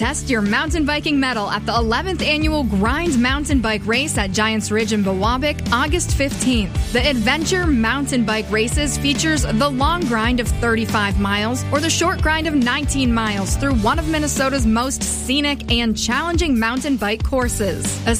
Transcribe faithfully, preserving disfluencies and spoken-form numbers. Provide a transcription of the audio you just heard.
Test your mountain biking mettle at the eleventh Annual Grind Mountain Bike Race at Giants Ridge in Biwabik, August fifteenth. The Adventure Mountain Bike Races features the long grind of thirty-five miles or the short grind of nineteen miles through one of Minnesota's most scenic and challenging mountain bike courses. A